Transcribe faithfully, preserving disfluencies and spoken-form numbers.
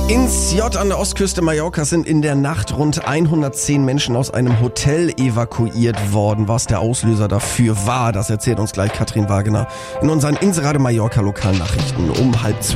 Ins J an der Ostküste Mallorcas sind in der Nacht rund hundertzehn Menschen aus einem Hotel evakuiert worden. Was der Auslöser dafür war, das erzählt uns gleich Katrin Wagener in unseren Inserade Mallorca Lokalnachrichten um halb zwölf.